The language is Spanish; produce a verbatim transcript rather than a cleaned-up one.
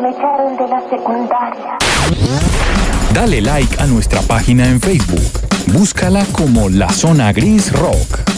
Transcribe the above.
me echaron de la secundaria. Dale like a nuestra página en Facebook. Búscala como La Zona Gris Rock.